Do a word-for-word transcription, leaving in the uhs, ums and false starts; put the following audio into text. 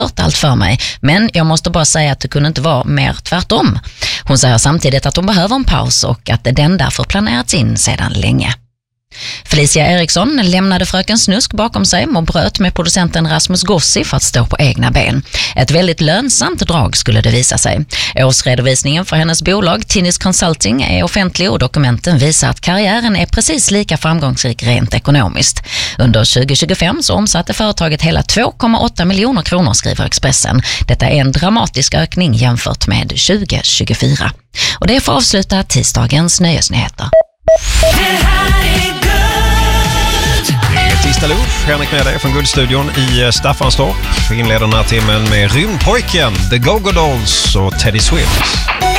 allt för mig, men jag måste bara säga att det kunde inte vara mer tvärtom. Hon säger samtidigt att hon behöver en paus och att den därför planerats in sedan länge. Felicia Eriksson lämnade Fröken Snusk bakom sig och bröt med producenten Rasmus Gossi för att stå på egna ben. Ett väldigt lönsamt drag skulle det visa sig. Årsredovisningen för hennes bolag Tinnis Consulting är offentlig och dokumenten visar att karriären är precis lika framgångsrik rent ekonomiskt. Under tjugo tjugofem så omsatte företaget hela två komma åtta miljoner kronor, skriver Expressen. Detta är en dramatisk ökning jämfört med tjugo tjugofyra. Och det får avsluta tisdagens nöjesnyheter. Tisdag lunch, Henrik med dig från Guldstudion i Staffanstorp. Vi inleder den här timmen med Rymdpojken, The Go-Go Dolls och Teddy Swift.